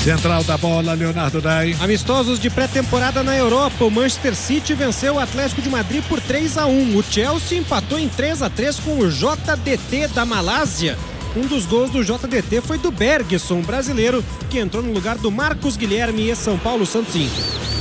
Central da bola, Leonardo Dai. Amistosos de pré-temporada na Europa. O Manchester City venceu o Atlético de Madrid por 3-1. O Chelsea empatou em 3-3 com o JDT da Malásia. Um dos gols do JDT foi do Bergson, brasileiro, que entrou no lugar do Marcos Guilherme e São Paulo Santos Inter.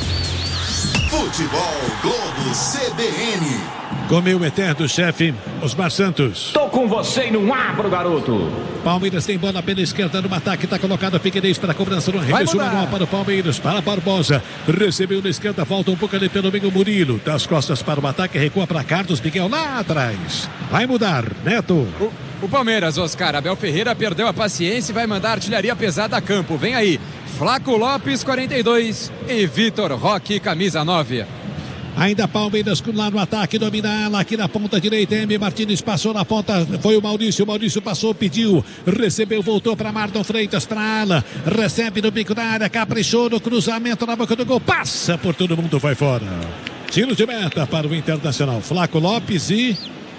Futebol Globo CBN. Com meu eterno chefe, Osmar Santos. Tô com você e não abro, garoto. Palmeiras tem bola pela esquerda no ataque, tá colocado Figueirense para a cobrança no arremesso manual para o Palmeiras, para Barbosa, recebeu na esquerda, volta um pouco ali pelo meio Murilo, das costas para o ataque, recua para Carlos Miguel lá atrás, vai mudar, Neto. O Palmeiras, Oscar, Abel Ferreira perdeu a paciência e vai mandar artilharia pesada a campo, vem aí, Flaco Lopes 42 e Vitor Roque camisa 9. Ainda Palmeiras lá no ataque, domina ela aqui na ponta direita. M. Martins passou na ponta, foi o Maurício passou, pediu, recebeu, voltou para Marlon Freitas, para ala, recebe no bico da área, caprichou no cruzamento na boca do gol, passa por todo mundo, vai fora. Tiro de meta para o Internacional. Flaco Lopes e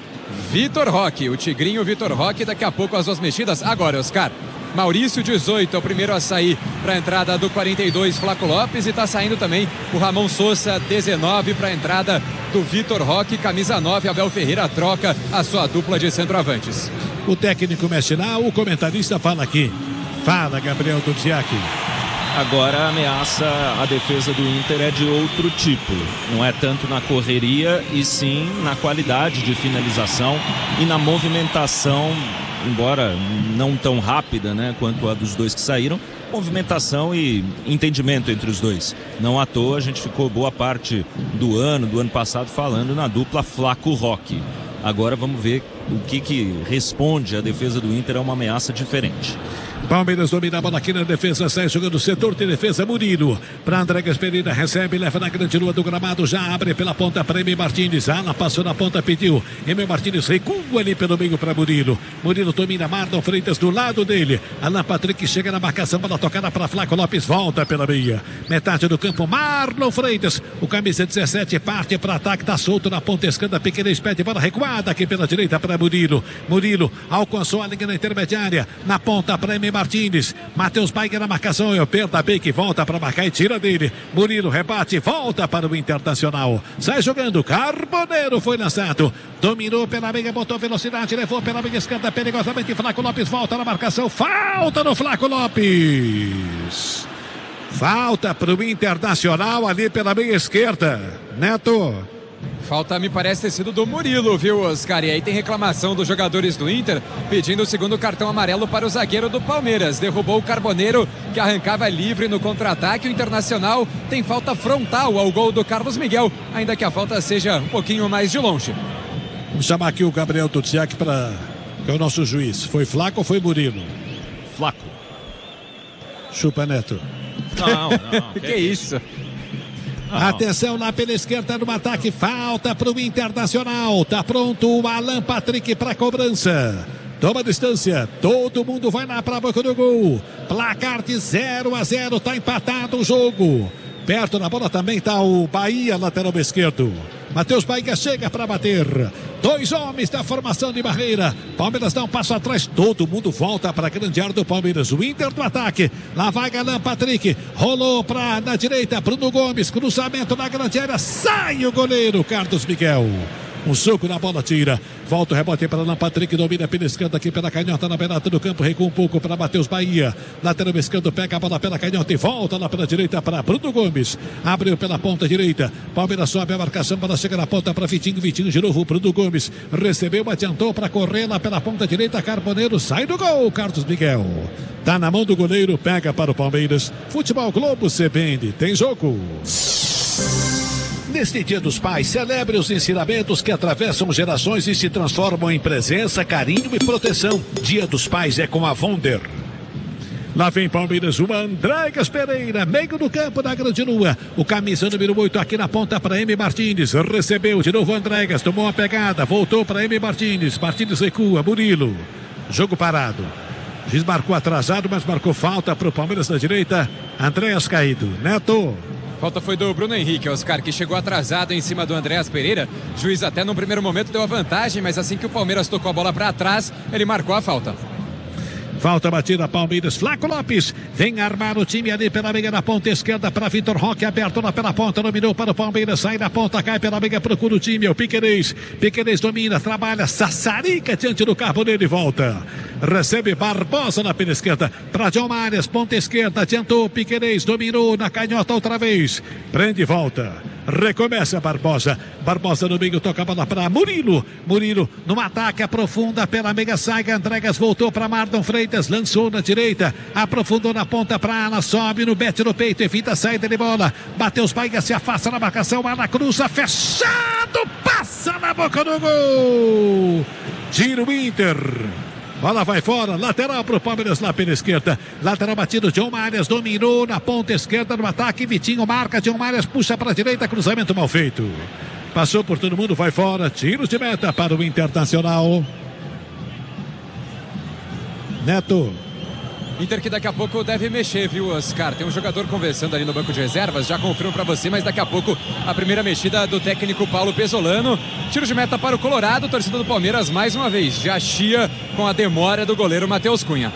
Vitor Roque, o Tigrinho Vitor Roque, daqui a pouco as duas mexidas. Agora, Oscar, Maurício 18 é o primeiro a sair para a entrada do 42 Flaco Lopes e está saindo também o Ramon Sousa 19 para a entrada do Vitor Roque, camisa 9. Abel Ferreira troca a sua dupla de centroavantes. O técnico mexe lá, o comentarista fala aqui. Fala, Gabriel Duziak. Agora a ameaça à defesa do Inter é de outro tipo. Não é tanto na correria e sim na qualidade de finalização e na movimentação, embora não tão rápida, né, quanto a dos dois que saíram. Movimentação e entendimento entre os dois. Não à toa a gente ficou boa parte do ano passado falando na dupla Flaco Roque. Agora vamos ver o que responde a defesa do Inter a uma ameaça diferente. Palmeiras domina a bola aqui na defesa, sai jogando o setor de defesa, Murilo, para Andréas Pereira, recebe, leva na grande lua do gramado, já abre pela ponta para M. Martins, Ala passou na ponta, pediu, M. Martins recua ali pelo meio para Murilo, domina, Marlon Freitas do lado dele, Alan Patrick chega na marcação, bola tocada para Flaco Lopes, volta pela meia, metade do campo, Marlon Freitas, o camisa 17 parte para ataque, tá solto na ponta esquerda, Piquerez pede bola recuada aqui pela direita para Murilo, alcançou a linha na intermediária, na ponta para M. Martins, Matheus Baiga na marcação, eu perda bem que volta para marcar e tira dele, Murilo rebate, volta para o Internacional, sai jogando, Carboneiro foi lançado, dominou pela meia, botou velocidade, levou pela meia esquerda perigosamente, Flaco Lopes volta na marcação, falta no Flaco Lopes, falta para o Internacional ali pela meia esquerda, Neto. Falta, me parece ter sido do Murilo, viu, Oscar? E aí tem reclamação dos jogadores do Inter pedindo o segundo cartão amarelo para o zagueiro do Palmeiras. Derrubou o Carboneiro, que arrancava livre no contra-ataque. O Internacional tem falta frontal ao gol do Carlos Miguel, ainda que a falta seja um pouquinho mais de longe. Vamos chamar aqui o Gabriel Duziak para que é o nosso juiz. Foi Flaco ou foi Murilo? Flaco. Chupa, Neto. Não. Que isso? Atenção lá pela esquerda no ataque, falta para o Internacional, tá pronto o Alan Patrick para cobrança, toma distância, todo mundo vai lá para a boca do gol, placar de 0-0, tá empatado o jogo, perto da bola também tá o Bahia, lateral esquerdo, Matheus Baiga chega para bater, dois homens da formação de barreira, Palmeiras dá um passo atrás, todo mundo volta para a grande área do Palmeiras, o Inter do ataque, lá vai Alan Patrick, rolou para na direita, Bruno Gomes, cruzamento na grande área, sai o goleiro Carlos Miguel. Um soco na bola, tira. Volta o rebote para Alan Patrick, domina pela esquerda aqui pela canhota na beirada do campo, recua um pouco para Matheus Bahia. Lateral esquerdo, pega a bola pela canhota e volta lá pela direita para Bruno Gomes. Abriu pela ponta direita. Palmeiras sobe a marcação, bola chega na ponta para Vitinho de novo, Bruno Gomes. Recebeu, adiantou para correr lá pela ponta direita. Carboneiro sai do gol, Carlos Miguel. Tá na mão do goleiro, pega para o Palmeiras. Futebol Globo CBN, tem jogo. Neste Dia dos Pais, celebre os ensinamentos que atravessam gerações e se transformam em presença, carinho e proteção. Dia dos Pais é com a Vonder. Lá vem Palmeiras, o Andréas Pereira, meio do campo da grande lua. O camisa número 8 aqui na ponta para M. Martins. Recebeu de novo Andréas, tomou uma pegada, voltou para M. Martins. Martins recua, Murilo. Jogo parado. Juiz marcou atrasado, mas marcou falta para o Palmeiras na direita. Andréas caído. Neto. Falta foi do Bruno Henrique, Oscar, que chegou atrasado em cima do Andréas Pereira. O juiz até no primeiro momento deu a vantagem, mas assim que o Palmeiras tocou a bola para trás, ele marcou a falta. Falta batida, Palmeiras. Flaco Lopes vem armar o time ali pela meia na ponta esquerda para Vitor Roque, aberto lá pela ponta, dominou para o Palmeiras, sai da ponta, cai pela meia, procura o time, é o Piquerez domina, trabalha, sassarica diante do Carboneiro e volta. Recebe Barbosa na pela esquerda para John Marias, ponta esquerda, adiantou, Piquerez dominou na canhota outra vez, prende e volta. Recomeça Barbosa no meio, toca a bola para Murilo no ataque, aprofunda pela meia, sai, Andregas voltou para Mardon Freitas, lançou na direita, aprofundou na ponta para Ala, sobe no bete no peito, evita a saída de bola, Matheus Bahia se afasta na marcação, Ala cruza, fechado, passa na boca do gol, tira o Inter. Bola vai fora, lateral para o Palmeiras lá pela esquerda. Lateral batido, John Marias dominou na ponta esquerda no ataque. Vitinho marca, John Marias puxa para a direita, cruzamento mal feito. Passou por todo mundo, vai fora. Tiros de meta para o Internacional. Neto. Inter que daqui a pouco deve mexer, viu, Oscar? Tem um jogador conversando ali no banco de reservas, já confirmo pra você, mas daqui a pouco a primeira mexida do técnico Paulo Pesolano. Tiro de meta para o Colorado, torcida do Palmeiras mais uma vez, já chia com a demora do goleiro Matheus Cunha.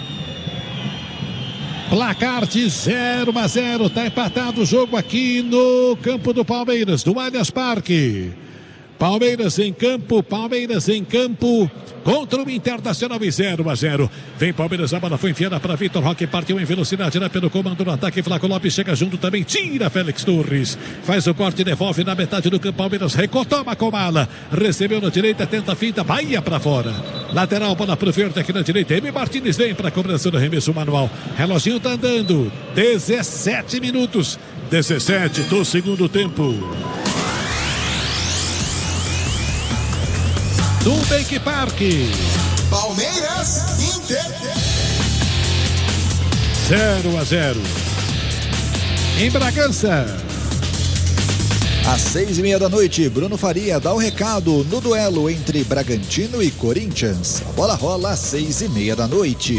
Placar de 0-0, tá empatado o jogo aqui no campo do Palmeiras, do Allianz Parque. Palmeiras em campo contra o Internacional e 0-0. Vem Palmeiras, a bola foi enfiada para Vitor Roque, partiu em velocidade lá pelo comando do ataque. Flaco Lopes chega junto também, tira Félix Torres, faz o corte, devolve na metade do campo. Palmeiras recotoma com bala, recebeu na direita, tenta a finta, Bahia para fora. Lateral, bola pro verde aqui na direita. M. Martins vem para a cobrança do arremesso manual. Reloginho tá andando, 17 minutos, 17 do segundo tempo. Nubank Parque. Palmeiras, Inter. 0-0. Em Bragança. Às 6:30 da noite, Bruno Faria dá o recado no duelo entre Bragantino e Corinthians. A bola rola às 6:30 da noite.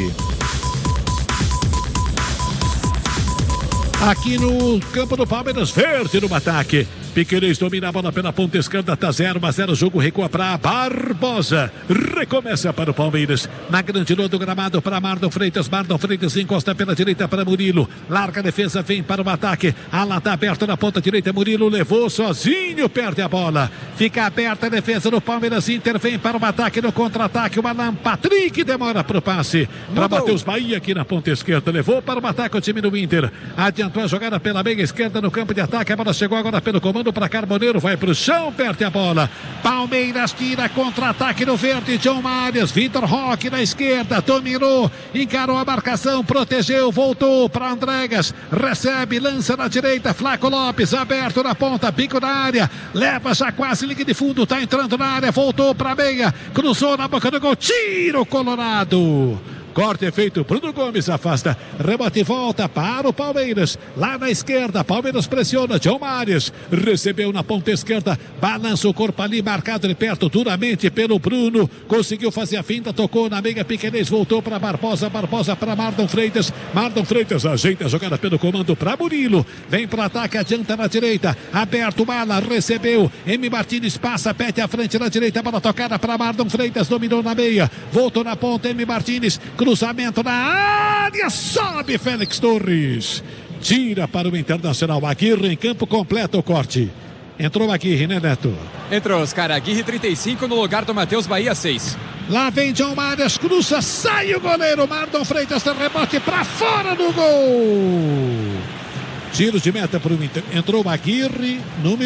Aqui no campo do Palmeiras, verde no ataque. Piquerez domina a bola pela ponta esquerda, tá 0-0, o jogo recua para Barbosa, recomeça para o Palmeiras, na grande lua do gramado para Mardon Freitas encosta pela direita para Murilo, larga a defesa, vem para o ataque, ala tá aberta na ponta direita, Murilo levou sozinho, perde a bola, fica aberta a defesa do Palmeiras, Inter vem para o ataque, no contra-ataque, o Alan Patrick demora para o passe, para Matheus Bahia aqui na ponta esquerda, levou para o ataque o time do Inter, adiantou a jogada pela meia esquerda no campo de ataque, a bola chegou agora pelo comando para Carboneiro, vai para o chão, perde a bola. Palmeiras tira contra-ataque no verde, John Marias, Vitor Roque na esquerda, dominou, encarou a marcação, protegeu, voltou para Andregas, recebe, lança na direita, Flaco Lopes, aberto na ponta, bico na área, leva já quase linha de fundo, tá entrando na área, voltou para a meia, cruzou na boca do gol, tira o Colorado. Corte é feito, Bruno Gomes afasta, rebote e volta para o Palmeiras, lá na esquerda, Palmeiras pressiona, John Marias, recebeu na ponta esquerda, balança o corpo ali, marcado de perto, duramente pelo Bruno, conseguiu fazer a finta, tocou na meia, Piquerez, voltou para Barbosa para Mardon Freitas ajeita a jogada pelo comando para Murilo, vem para ataque, adianta na direita, aberto, Bala, recebeu, M. Martins passa, pete à frente na direita, bola tocada para Mardon Freitas, dominou na meia, voltou na ponta, M. Martins, cruzamento na área, sobe Félix Torres, tira para o Internacional. Aguirre em campo, completa o corte. Entrou Aguirre, né, Neto? Entrou, Oscar. Aguirre 35 no lugar do Matheus Bahia 6. Lá vem John Marias, cruza, sai o goleiro Mardon Freitas, tem rebote para fora do gol. Tiro de meta para o Inter. Entrou Aguirre,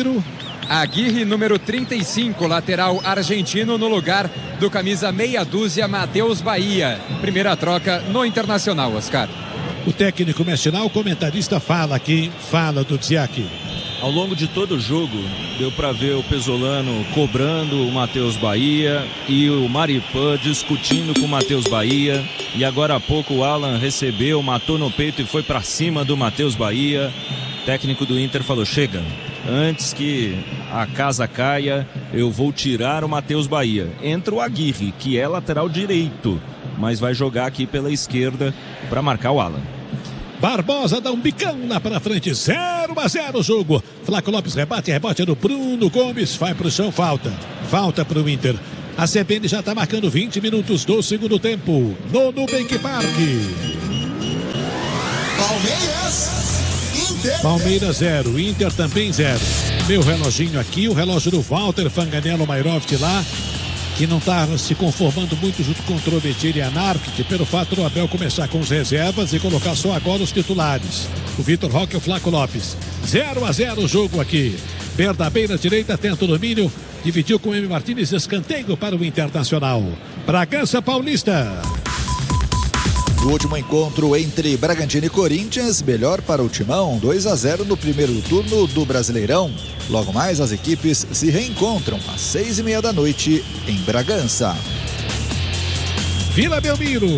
número 35, lateral argentino, no lugar do camisa meia dúzia, Matheus Bahia. Primeira troca no Internacional, Oscar. O técnico mexe lá, o comentarista fala do Dziaki. Ao longo de todo o jogo, deu para ver o Pesolano cobrando o Matheus Bahia e o Maripã discutindo com o Matheus Bahia. E agora há pouco o Alan recebeu, matou no peito e foi para cima do Matheus Bahia. O técnico do Inter falou: chega, antes que a casa caia, eu vou tirar o Matheus Bahia. Entra o Aguirre, que é lateral direito, mas vai jogar aqui pela esquerda para marcar o Alan. Barbosa dá um bicão lá para frente, 0-0 o jogo. Flaco Lopes rebate, rebote no Bruno Gomes, vai pro chão, falta para o Inter. A CBN já está marcando 20 minutos do segundo tempo no Nubank Park. Palmeiras 0, Inter também 0. Meu reloginho aqui, o relógio do Walter Fanganello Mairovich lá, que não está se conformando muito junto com o Trovetir e a Narc, pelo fato do Abel começar com os reservas e colocar só agora os titulares. O Vitor Roque e o Flaco Lopes. 0-0 o jogo aqui. Perda beira direita, tenta o domínio. Dividiu com o M. Martins, escanteio para o Internacional. Bragança Paulista. O último encontro entre Bragantino e Corinthians, melhor para o Timão, 2-0 no primeiro turno do Brasileirão. Logo mais as equipes se reencontram às 6:30 da noite em Bragança. Vila Belmiro.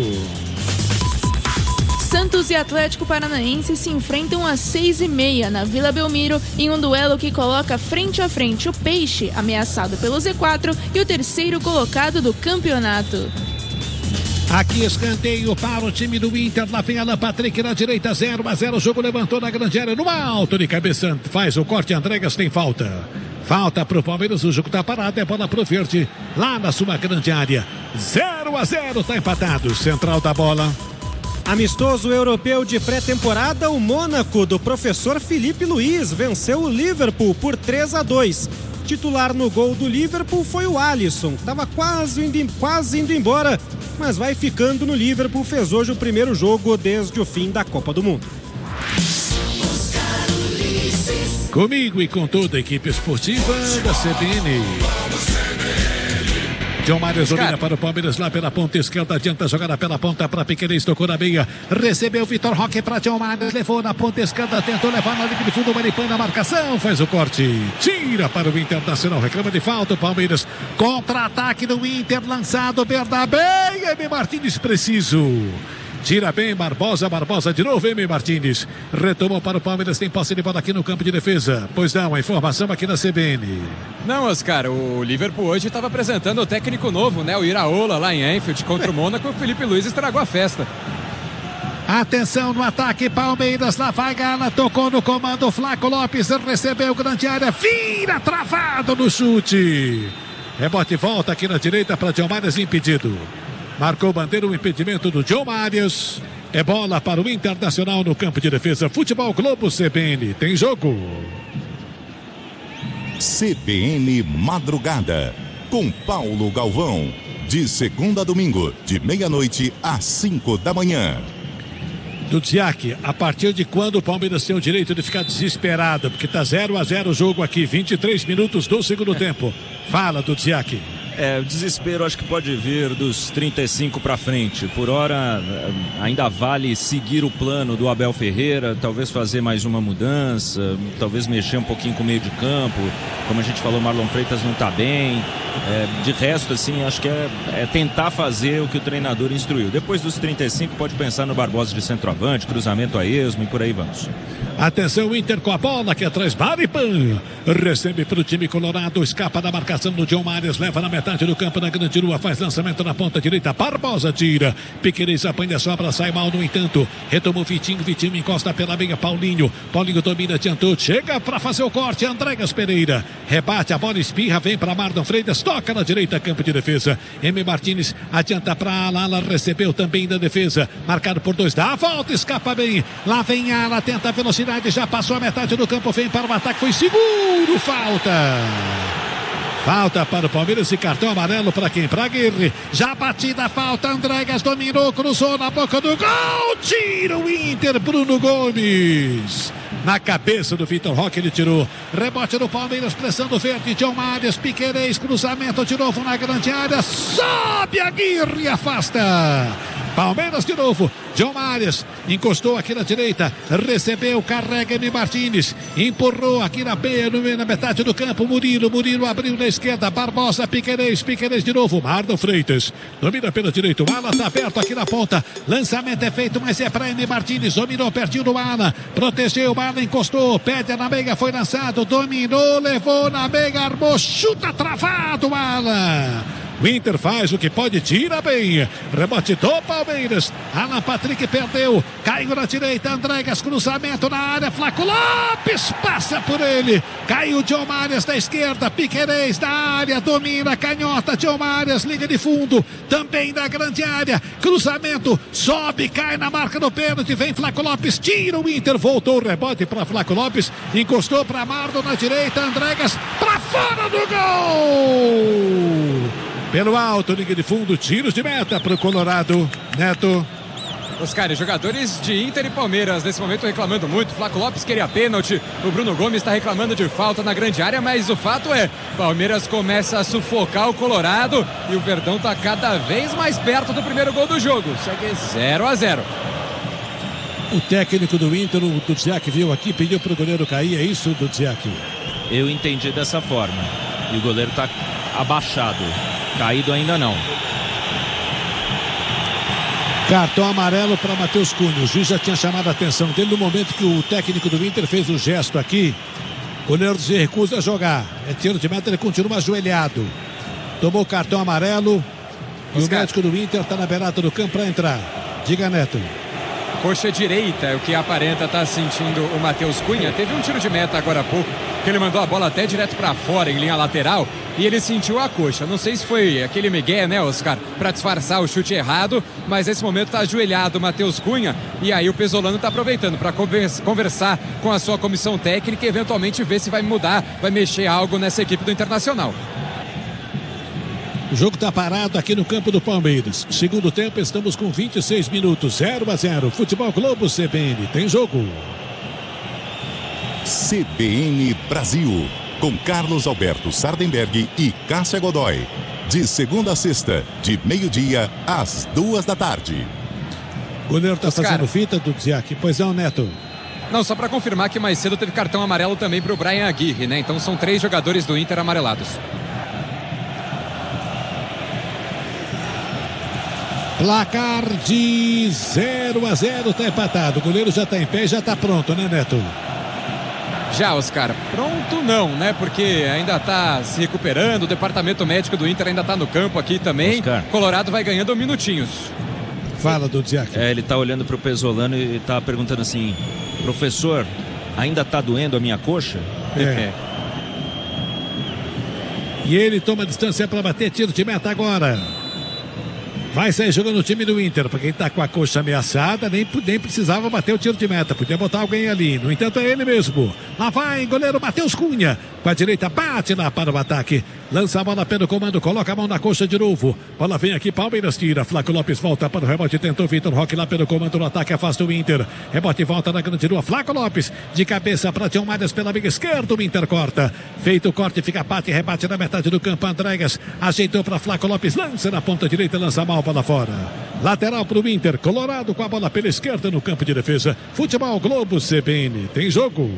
Santos e Atlético Paranaense se enfrentam às 6:30 na Vila Belmiro em um duelo que coloca frente a frente o Peixe, ameaçado pelo Z4, e o terceiro colocado do campeonato. Aqui escanteio para o time do Inter, lá vem Alan Patrick na direita, 0-0, o jogo levantou na grande área, no alto de cabeça, faz o corte, Andregas tem falta. Falta pro Palmeiras, o jogo tá parado, é bola pro Verde, lá na sua grande área, 0-0, tá empatado, central da bola. Amistoso europeu de pré-temporada, o Mônaco do professor Felipe Luiz venceu o Liverpool por 3-2. Titular no gol do Liverpool foi o Alisson, estava quase indo embora, mas vai ficando no Liverpool, fez hoje o primeiro jogo desde o fim da Copa do Mundo. Comigo e com toda a equipe esportiva da CBN. John Mário domina para o Palmeiras lá pela ponta esquerda, adianta a jogada pela ponta para Piquerez, tocou na meia, recebeu Vitor Roque para John Mário, levou na ponta esquerda, tentou levar na linha de fundo, Maripã na marcação, faz o corte, tira para o Internacional, reclama de falta o Palmeiras, contra-ataque do Inter, lançado, bem, M. Martins preciso. Tira bem Barbosa de novo, M. Martins. Retomou para o Palmeiras, tem posse de bola aqui no campo de defesa. Pois não, a informação aqui na CBN. Não, Oscar, o Liverpool hoje estava apresentando o técnico novo, né? O Iraola lá em Anfield contra o Mônaco. O Felipe Luiz estragou a festa. Atenção no ataque, Palmeiras, lá vai Gala, tocou no comando, Flaco Lopes recebeu grande área, vira travado no chute. Rebote volta aqui na direita para John Marius, impedido. Marcou bandeira o impedimento do John Marius. É bola para o Internacional no campo de defesa. Futebol Globo CBN. Tem jogo. CBN Madrugada. Com Paulo Galvão. De segunda a domingo, de meia-noite às 5 da manhã. Dudziak, a partir de quando o Palmeiras tem o direito de ficar desesperado? Porque tá 0-0 o jogo aqui. 23 minutos do segundo tempo. Fala, Dudziak. O desespero acho que pode vir dos 35 para frente. Por hora, ainda vale seguir o plano do Abel Ferreira, talvez fazer mais uma mudança, talvez mexer um pouquinho com o meio de campo. Como a gente falou, Marlon Freitas não está bem. De resto, assim, acho que é tentar fazer o que o treinador instruiu. Depois dos 35, pode pensar no Barbosa de centroavante, cruzamento a esmo e por aí vamos. Atenção, Inter com a bola aqui atrás, Maripã recebe para o time colorado, escapa da marcação do John Marius, leva na metade do campo, na grande rua, faz lançamento na ponta direita, Barbosa tira, Piquerez apanha a sobra, sai mal no entanto, retomou Vitinho encosta pela meia, Paulinho domina, adiantou, chega para fazer o corte, Andregas Pereira, rebate, a bola espirra, vem para Marlon Freitas, toca na direita, campo de defesa, M. Martins adianta para Ala, recebeu também da defesa, marcado por 2, dá a volta, escapa bem, lá vem Ala, tenta a velocidade, já passou a metade do campo, vem para o ataque, foi seguro, falta para o Palmeiras e cartão amarelo para quem? Para Aguirre, já batida a falta, Andregas dominou, cruzou na boca do gol, tira o Inter, Bruno Gomes. Na cabeça do Vitor Roque, ele tirou. Rebote do Palmeiras, pressão do Verde, John Marius, Piquerez, cruzamento de novo na grande área, sobe Aguirre, afasta. Palmeiras de novo, John Marius encostou aqui na direita, recebeu, carrega M. Martins, empurrou aqui na metade do campo, Murilo abriu na esquerda, Barbosa, Piquerez de novo, Marlon Freitas, domina pela direita, o Ala está aberto aqui na ponta, lançamento é feito, mas é para M. Martins, dominou pertinho do Ala, protegeu, o Ala encostou, pede na meia, foi lançado, dominou, levou na meia, armou, chuta travado, Ala. O Inter faz o que pode, tira bem. Rebote do Palmeiras. Alan Patrick perdeu. Caiu na direita. Andregas, cruzamento na área. Flaco Lopes passa por ele. Caiu John Marias da esquerda. Piquerez da área. Domina, canhota. John Marias, linha de fundo. Também da grande área. Cruzamento. Sobe, cai na marca do pênalti. Vem Flaco Lopes. Tira o Inter. Voltou o rebote para Flaco Lopes. Encostou para Mardo na direita. Andregas para fora do gol. Pelo alto, linha de fundo, tiros de meta para o Colorado. Neto. Oscar, jogadores de Inter e Palmeiras nesse momento reclamando muito. Flaco Lopes queria pênalti, o Bruno Gomes está reclamando de falta na grande área, mas o fato é, Palmeiras começa a sufocar o Colorado e o Verdão está cada vez mais perto do primeiro gol do jogo. Segue 0-0. O técnico do Inter, o Dudziak, viu aqui, pediu para o goleiro cair, é isso, Dudziak? Eu entendi dessa forma. E o goleiro está abaixado. Caído ainda não. Cartão amarelo para Matheus Cunha. O juiz já tinha chamado a atenção dele no momento que o técnico do Inter fez o gesto aqui. O goleiro se recusa a jogar. É tiro de meta, ele continua ajoelhado. Tomou cartão amarelo. E o médico do Inter está na beirada do campo para entrar. Diga, Neto. Coxa direita é o que aparenta estar sentindo o Matheus Cunha. Teve um tiro de meta agora há pouco, que ele mandou a bola até direto para fora, em linha lateral, e ele sentiu a coxa. Não sei se foi aquele migué, né, Oscar, para disfarçar o chute errado, mas nesse momento está ajoelhado o Matheus Cunha, e aí o Pesolano está aproveitando para conversar com a sua comissão técnica e eventualmente ver se vai mudar, vai mexer algo nessa equipe do Internacional. O jogo está parado aqui no campo do Palmeiras. Segundo tempo, estamos com 26 minutos, 0-0. Futebol Globo CBN, tem jogo. CBN Brasil, com Carlos Alberto Sardenberg e Cássia Godoy. De segunda a sexta, de meio-dia às 14h. O goleiro está fazendo fita do Dudziak. Pois não, Neto. Não, só para confirmar que mais cedo teve cartão amarelo também para o Brian Aguirre, né? Então são 3 jogadores do Inter amarelados. Placar de 0-0, tá empatado. O goleiro já tá em pé, já tá pronto, né, Neto? Já, Oscar. Pronto não, né? Porque ainda tá se recuperando. O departamento médico do Inter ainda tá no campo aqui também. Oscar. Colorado vai ganhando minutinhos. Fala, Dudziak. Ele tá olhando pro Pesolano e tá perguntando assim: professor, ainda tá doendo a minha coxa? E ele toma distância para bater, tiro de meta agora. Vai sair jogando o time do Inter, porque ele tá com a coxa ameaçada, nem precisava bater o tiro de meta, podia botar alguém ali. No entanto, é ele mesmo. Lá vai, goleiro Matheus Cunha. Com a direita, bate lá para o ataque. Lança a bola pelo comando, coloca a mão na coxa de novo. Bola vem aqui, Palmeiras tira. Flaco Lopes volta para o rebote, tentou Vitor Roque lá pelo comando no ataque, afasta o Inter. Rebote volta na grande rua, Flaco Lopes de cabeça para John Marias pela amiga esquerda, o Inter corta. Feito o corte, fica bate, rebate na metade do campo. Andregas ajeitou para Flaco Lopes, lança na ponta direita, lança mal, bola fora. Lateral para o Inter, Colorado com a bola pela esquerda no campo de defesa. Futebol Globo CBN, tem jogo.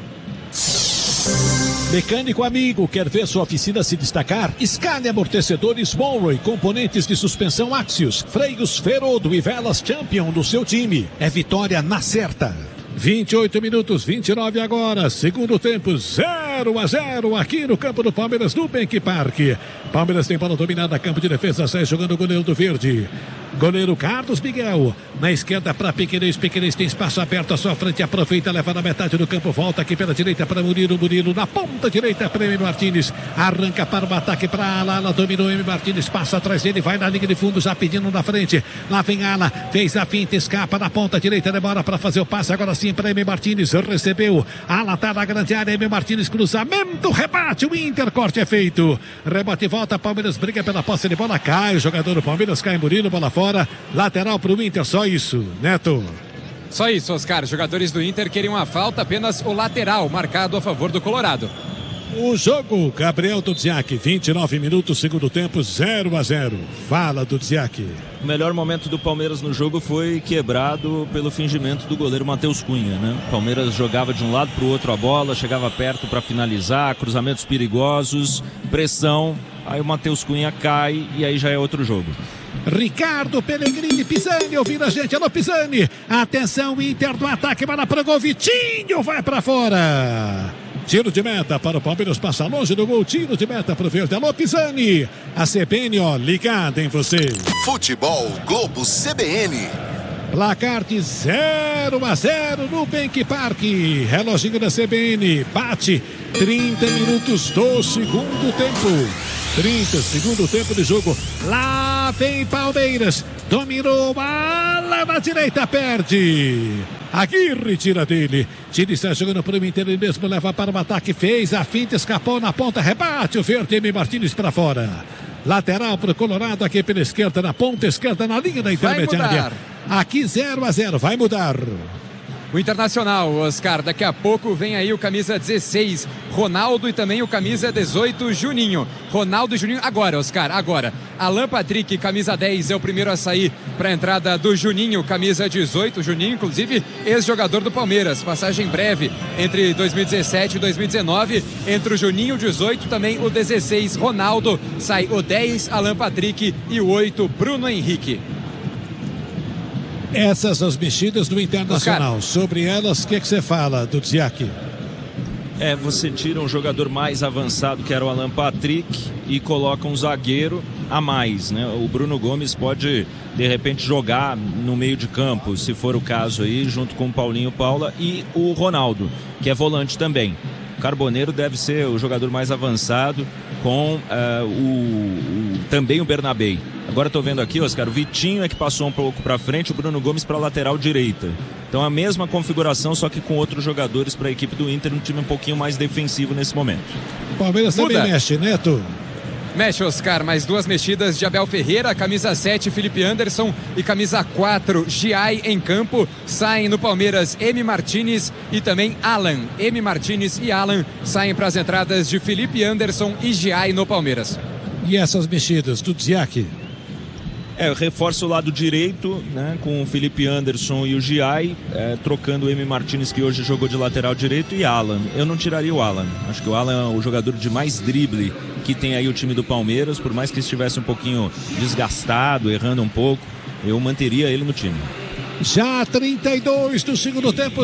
Mecânico amigo, quer ver sua oficina se destacar? Scania Amortecedores Monroe, componentes de suspensão Axios, freios Ferodo e velas Champion do seu time. É vitória na certa. 28 minutos, 29 agora, segundo tempo, 0-0 aqui no campo do Palmeiras, no Bank Park. Palmeiras tem bola dominada, campo de defesa, sai jogando o goleiro do Verde. Goleiro Carlos Miguel, na esquerda para Piquerez, Piquerez tem espaço aberto à sua frente, aproveita, leva na metade do campo, volta aqui pela direita para Murilo, Murilo na ponta direita para M. Martins, arranca para o ataque para Ala, dominou M. Martins, passa atrás dele, vai na linha de fundo, já pedindo na frente, lá vem Ala, fez a finta, escapa na ponta direita, demora para fazer o passe, agora sim para M. Martins, recebeu, Ala tá na grande área, M. Martins, cruzamento, rebate, o Inter, corte é feito, rebote e volta, Palmeiras briga pela posse de bola, cai o jogador do Palmeiras, cai Murilo, bola fora. Lateral para o Inter, só isso, Neto. Só isso, Oscar. Os jogadores do Inter queriam uma falta, apenas o lateral marcado a favor do Colorado. O jogo, Gabriel Dudziak, 29 minutos, segundo tempo, 0-0. Fala, Dudziak. O melhor momento do Palmeiras no jogo foi quebrado pelo fingimento do goleiro Matheus Cunha, né? O Palmeiras jogava de um lado para o outro a bola, chegava perto para finalizar, cruzamentos perigosos, pressão, aí o Matheus Cunha cai e aí já é outro jogo. Ricardo Pellegrini, Pisani, ouvindo a gente, alô Pisani, atenção, Inter do ataque, bola para o gol, Vitinho vai para fora. Tiro de meta para o Palmeiras, passa longe do gol. Tiro de meta para o Verde. Alô, Pisani. A CBN, ó, ligada em você. Futebol Globo CBN. Placar de 0-0 no Bank Park. Reloginho da CBN. Bate 30 minutos do segundo tempo. 30, segundo tempo de jogo. Lá vem Palmeiras. Dominou, bala na direita, perde. Aguirre tira dele. Tira, está jogando para o Inter, ele mesmo leva para o ataque. Fez a finta, escapou na ponta. Rebate o Verde, M. Martins para fora. Lateral para o Colorado, aqui pela esquerda, na ponta esquerda, na linha da intermediária. Aqui 0-0, vai mudar. O Internacional, Oscar, daqui a pouco vem aí o camisa 16, Ronaldo, e também o camisa 18, Juninho. Ronaldo e Juninho, agora, Oscar, agora. Alan Patrick, camisa 10, é o primeiro a sair para a entrada do Juninho, camisa 18. Juninho, inclusive, ex-jogador do Palmeiras. Passagem breve entre 2017 e 2019. Entre o Juninho, o 18, também o 16, Ronaldo. Sai o 10, Alan Patrick, e o 8, Bruno Henrique. Essas as mexidas do Internacional. Oscar. Sobre elas, o que você fala, Dudziak? Você tira um jogador mais avançado, que era o Alan Patrick, e coloca um zagueiro a mais, né? O Bruno Gomes pode, de repente, jogar no meio de campo, se for o caso aí, junto com o Paulinho Paula e o Ronaldo, que é volante também. O Carboneiro deve ser o jogador mais avançado, com também o Bernabei. Agora estou vendo aqui, Oscar, o Vitinho é que passou um pouco para frente, o Bruno Gomes para a lateral direita. Então a mesma configuração, só que com outros jogadores para a equipe do Inter, um time um pouquinho mais defensivo nesse momento. Palmeiras também mexe, Neto. Mexe, Oscar, mais duas mexidas de Abel Ferreira, camisa 7, Felipe Anderson, e camisa 4, Giai em campo. Saem no Palmeiras M. Martins e também Alan. M. Martins e Alan saem para as entradas de Felipe Anderson e Giai no Palmeiras. E essas mexidas do Dziak? Reforça o lado direito, né, com o Felipe Anderson e o Giai, trocando o M. Martins, que hoje jogou de lateral direito, e Alan. Eu não tiraria o Alan. Acho que o Alan é o jogador de mais drible que tem aí o time do Palmeiras, por mais que estivesse um pouquinho desgastado, errando um pouco, eu manteria ele no time. Já 32 do segundo tempo,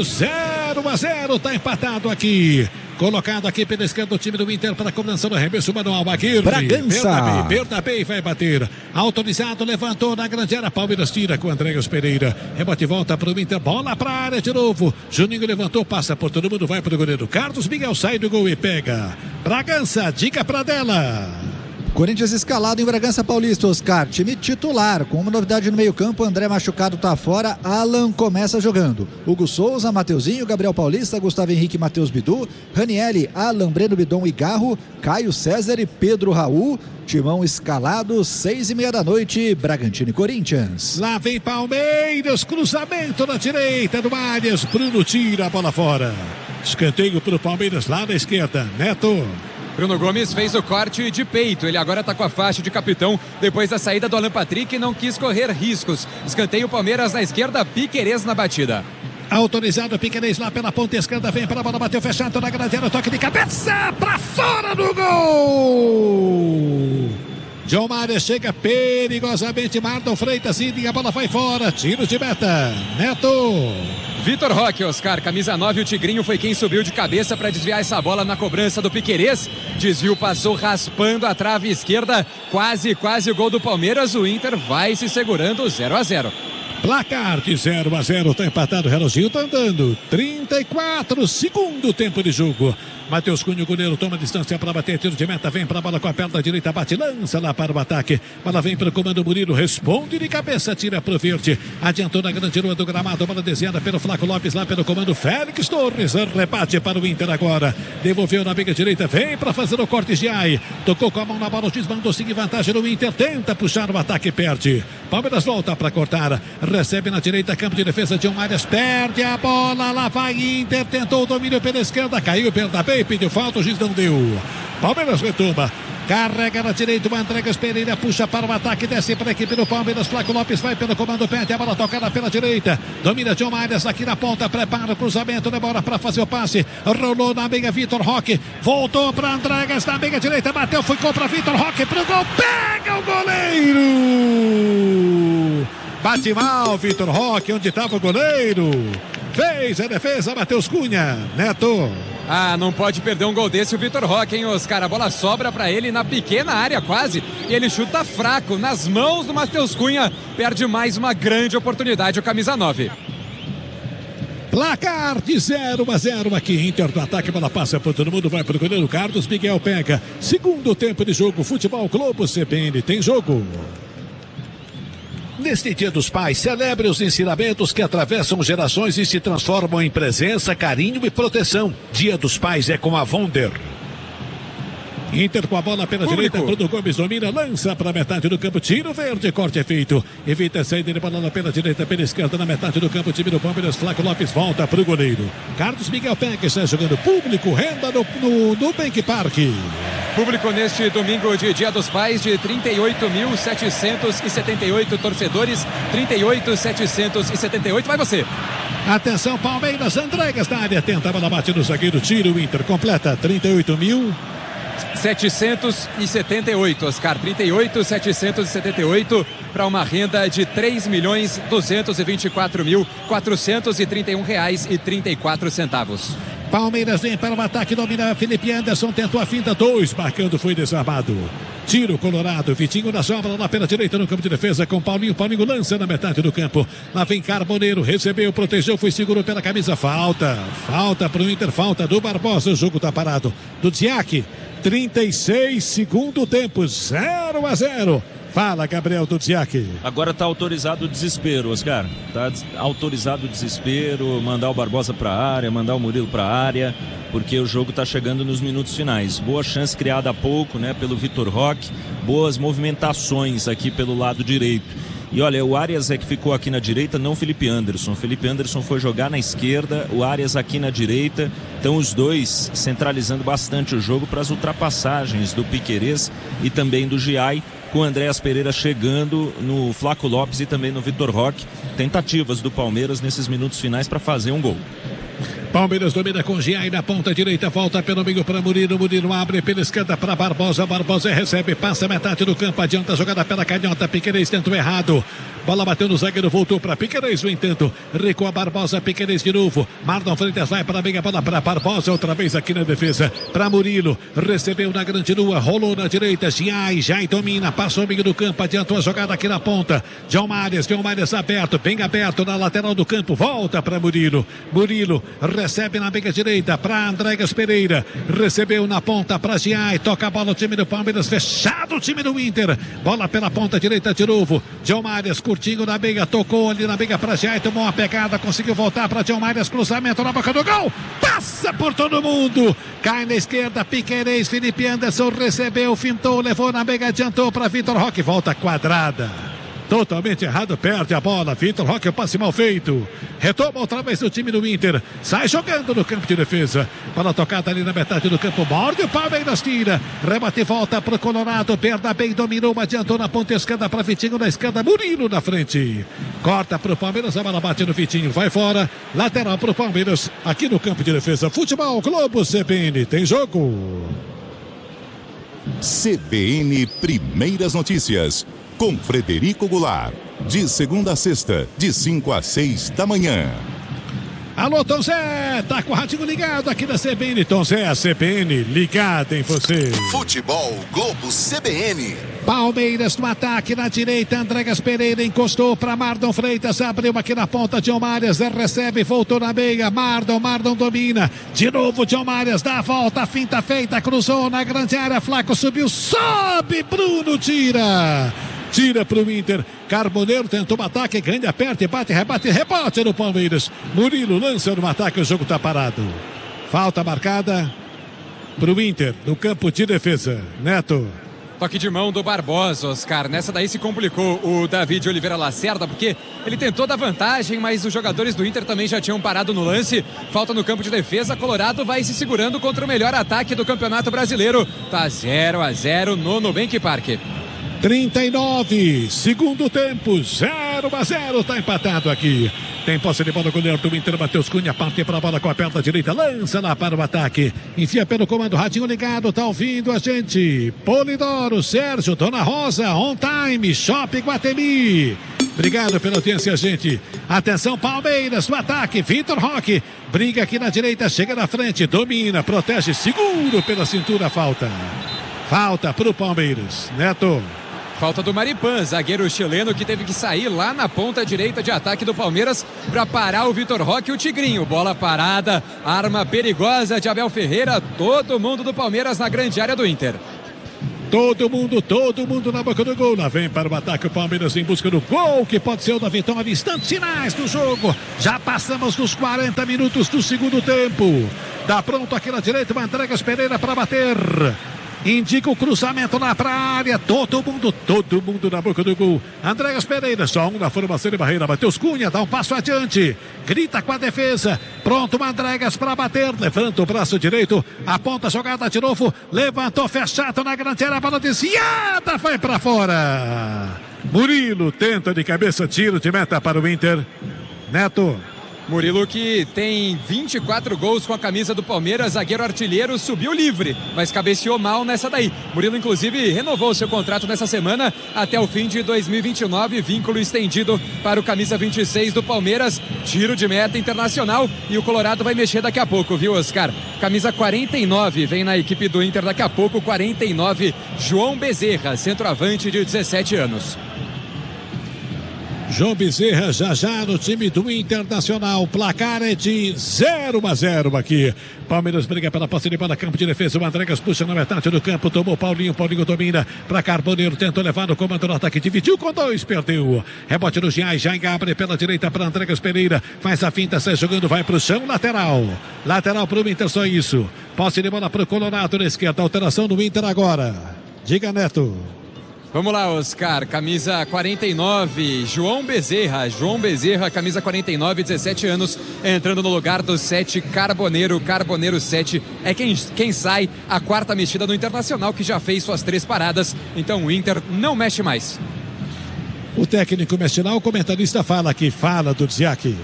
0-0, tá empatado aqui. Colocado aqui pela esquerda o time do Inter para a cobrança do arremesso manual. Aguirre. Bragança. Bernabei vai bater. Autorizado, levantou na grande área. Palmeiras tira com Andréas Pereira. Rebote volta para o Inter. Bola para a área de novo. Juninho levantou, passa por todo mundo, vai para o goleiro Carlos Miguel, sai do gol e pega. Bragança, dica para dela. Corinthians escalado em Bragança Paulista, Oscar, time titular, com uma novidade no meio campo, André machucado tá fora, Alan começa jogando, Hugo Souza, Mateuzinho, Gabriel Paulista, Gustavo Henrique, Matheus Bidu, Ranieri, Alan, Breno Bidon e Garro, Caio César e Pedro Raul, timão escalado, 6:30 da noite, Bragantino e Corinthians. Lá vem Palmeiras, cruzamento na direita do Arias, Bruno tira a bola fora, escanteio para o Palmeiras lá na esquerda, Neto. Bruno Gomes fez o corte de peito, ele agora está com a faixa de capitão depois da saída do Alan Patrick e não quis correr riscos. Escanteio Palmeiras na esquerda, Piquerez na batida. Autorizado, Piquerez lá pela ponta esquerda, vem para a bola, bateu fechado na grande área, toque de cabeça, para fora do gol! John Mares chega perigosamente, Marlon Freitas, e a bola vai fora, tiro de meta, Neto. Vitor Roque, Oscar, camisa 9, o Tigrinho foi quem subiu de cabeça para desviar essa bola na cobrança do Piquerez. Desvio passou raspando a trave esquerda, quase o gol do Palmeiras. O Inter vai se segurando, 0-0. Placar de 0-0, tá empatado, o reloginho tá andando. 34, segundo tempo de jogo. Matheus Cunha, o goleiro, toma distância para bater, tiro de meta, vem para a bola com a perna direita, bate, lança lá para o ataque. Bola vem para o comando Murilo, responde de cabeça, tira para o verde. Adiantou na grande rua do gramado, bola desviada pelo Flaco Lopes, lá pelo comando Félix Torres, rebate para o Inter agora. Devolveu na meia direita, vem para fazer o corte Giai. Tocou com a mão na bola, o Giz mandou seguir vantagem no Inter, tenta puxar o ataque, perde. Palmeiras volta para cortar, recebe na direita, campo de defesa, John Arias, perde a bola, lá vai Inter, tentou o domínio pela esquerda, caiu Bernabei, pediu falta, o Giz não deu. Palmeiras retoma, carrega na direita, o Andréas Pereira puxa para o ataque, desce para a equipe do Palmeiras, Flaco Lopes vai pelo comando, perde a bola tocada pela direita, domina John Arias aqui na ponta, prepara o cruzamento, demora para fazer o passe, rolou na meia Vitor Roque, voltou para Andréas na meia direita, bateu, ficou para Vitor Roque, pro gol, pega o goleiro! Bate mal, Vitor Roque, onde estava o goleiro? Fez a defesa, Matheus Cunha, Neto. Ah, não pode perder um gol desse o Vitor Roque, hein, Oscar? A bola sobra para ele na pequena área quase e ele chuta fraco nas mãos do Matheus Cunha. Perde mais uma grande oportunidade o camisa 9. Placar de 0-0 aqui. Inter do ataque, bola passa por todo mundo, vai pro goleiro Carlos Miguel, pega. Segundo tempo de jogo, Futebol Globo CBN, tem jogo. Neste Dia dos Pais, celebre os ensinamentos que atravessam gerações e se transformam em presença, carinho e proteção. Dia dos Pais é com a Wonder. Inter com a bola pela direita, Bruno Gomes domina, lança para a metade do campo, tiro verde, corte é feito, evita a saída de bola pela direita, pela esquerda, na metade do campo, time do Palmeiras, Flaco Lopes volta para o goleiro. Carlos Miguel Pega está jogando, público, renda no Nubank Park. Público neste domingo de Dia dos Pais de 38.778 torcedores, 38.778, vai você. Atenção Palmeiras, Andrégas na área, tenta, a bola bate no zagueiro, tira o Inter, completa 38.778, Oscar, 38.778 para uma renda de R$3.224.431,34. Palmeiras vem para o ataque, domina Felipe Anderson, tentou a finta, 2, marcando, foi desarmado. Tiro colorado, Vitinho na sobra lá pela direita no campo de defesa com Paulinho lança na metade do campo. Lá vem Carboneiro, recebeu, protegeu, foi seguro pela camisa, falta para o Inter, falta do Barbosa, o jogo está parado. Do Diac, 36, segundo tempo, 0-0. Fala, Gabriel Dudziak. Agora tá autorizado o desespero, Oscar. Tá autorizado o desespero, mandar o Barbosa para a área, mandar o Murilo para a área, porque o jogo tá chegando nos minutos finais. Boa chance criada há pouco, né, pelo Vitor Roque. Boas movimentações aqui pelo lado direito. E olha, o Arias é que ficou aqui na direita, não o Felipe Anderson. O Felipe Anderson foi jogar na esquerda, o Arias aqui na direita. Então os dois centralizando bastante o jogo para as ultrapassagens do Piquerez e também do Giai, com o Andréas Pereira chegando no Flaco Lopes e também no Vitor Roque. Tentativas do Palmeiras nesses minutos finais para fazer um gol. Palmeiras domina com Giai na ponta direita, volta pelo meio para Murilo, Murilo abre pela esquerda para Barbosa, Barbosa recebe, passa metade do campo, adianta a jogada pela canhota, Piquerez tentou errado, bola bateu no zagueiro, voltou para Piquerez, no entanto, recua Barbosa, Piquerez de novo, Marlon Freitas vai para a meia bola para Barbosa, outra vez aqui na defesa, para Murilo, recebeu na grande lua, rolou na direita, Giai domina, passou o meio do campo, adiantou a jogada aqui na ponta, John Marias aberto, bem aberto na lateral do campo, volta para Murilo, recebe na meia direita para Andrégas Pereira, recebeu na ponta para Giai, toca a bola o time do Palmeiras, fechado o time do Inter, bola pela ponta direita de novo, John Marias curtinho na meia, tocou ali na meia para Giai, tomou uma pegada, conseguiu voltar para John Marias, cruzamento na boca do gol, passa por todo mundo, cai na esquerda, Piquerez, Felipe Anderson recebeu, fintou, levou na meia, adiantou para Vitor Roque, volta quadrada. Totalmente errado, perde a bola, Vitor Roque, o passe mal feito, retoma outra vez o time do Inter, sai jogando no campo de defesa, bola tocada ali na metade do campo, morde o Palmeiras, tira, rebate e volta pro Colorado, perda bem, dominou, adiantou na ponta esquerda para Vitinho, na esquerda, Murilo na frente, corta pro Palmeiras, a bola bate no Vitinho, vai fora, lateral pro Palmeiras, aqui no campo de defesa, Futebol Globo CBN, tem jogo. CBN Primeiras Notícias, com Frederico Goulart, de segunda a sexta, de 5 às 6 da manhã. Alô, Tom Zé, tá com o radinho ligado aqui da CBN, Tom Zé, a CBN ligada em você. Futebol Globo CBN. Palmeiras no ataque na direita, Andrégas Pereira encostou para Marlon Freitas, abriu aqui na ponta, John Marias recebe, voltou na meia, Marlon domina, de novo John Marias dá a volta, finta feita, cruzou na grande área, Flaco subiu, sobe, Bruno tira pro Inter, Carboneiro tentou um ataque, ganha, aperta, bate, rebate, rebote no Palmeiras, Murilo lança no ataque, o jogo tá parado, falta marcada pro Inter, no campo de defesa, Neto. Toque de mão do Barbosa, Oscar. Nessa daí se complicou o David Oliveira Lacerda, porque ele tentou dar vantagem, mas os jogadores do Inter também já tinham parado no lance. Falta no campo de defesa, Colorado vai se segurando contra o melhor ataque do Campeonato Brasileiro. Tá 0-0 no Nubank Park. 39, segundo tempo, 0-0, tá empatado aqui. Tem posse de bola o goleiro do Inter, Matheus Cunha, parte para a bola com a perna direita, lança lá para o ataque, enfia pelo comando, radinho ligado, tá ouvindo a gente, Polidoro, Sérgio, Dona Rosa, On Time, Shopping Guatemi, Obrigado pela audiência, gente. Atenção, Palmeiras no ataque. Vitor Roque briga aqui na direita, chega na frente, domina, protege, seguro pela cintura, falta. Falta pro Palmeiras. Neto. Falta do Maripan, zagueiro chileno que teve que sair lá na ponta direita de ataque do Palmeiras para parar o Vitor Roque e o Tigrinho. Bola parada, arma perigosa de Abel Ferreira. Todo mundo do Palmeiras na grande área do Inter. Todo mundo na boca do gol. Lá vem para o ataque o Palmeiras em busca do gol, que pode ser o da vitória. Instantes finais do jogo. Já passamos dos 40 minutos do segundo tempo. Dá pronto aqui na direita, o Andréas Pereira para bater. Indica o cruzamento lá para a área. Todo mundo na boca do gol. Andréas Pereira, só um na formação de barreira. Matheus Cunha dá um passo adiante. Grita com a defesa. Pronto o Andréas para bater. Levanta o braço direito. Aponta a jogada de novo. Levantou fechado na grande área. A bola desviada. Vai para fora. Murilo tenta de cabeça. Tiro de meta para o Inter. Neto. Murilo, que tem 24 gols com a camisa do Palmeiras, zagueiro artilheiro, subiu livre, mas cabeceou mal nessa daí. Murilo, inclusive, renovou seu contrato nessa semana até o fim de 2029, vínculo estendido para o camisa 26 do Palmeiras. Tiro de meta internacional e o Colorado vai mexer daqui a pouco, viu, Oscar? Camisa 49 vem na equipe do Inter daqui a pouco, 49, João Bezerra, centroavante de 17 anos. João Bezerra já no time do Internacional. Placar é de 0-0 aqui. Palmeiras briga pela posse de bola, campo de defesa. O Andréas puxa na metade do campo, tomou Paulinho domina para Carboneiro, tentou levar no comando do ataque, dividiu com 2, perdeu. Rebote no Giai abre pela direita para Andréas Pereira, faz a finta, sai jogando, vai pro chão, lateral pro Inter, só isso. Posse de bola pro Colorado na esquerda, alteração no Inter agora. Diga, Neto. Vamos lá, Oscar, camisa 49, João Bezerra, camisa 49, 17 anos, entrando no lugar do 7, Carboneiro 7, é quem sai a quarta mexida do Internacional, que já fez suas 3 paradas, então o Inter não mexe mais. O técnico mexe lá, o comentarista fala do Dziak.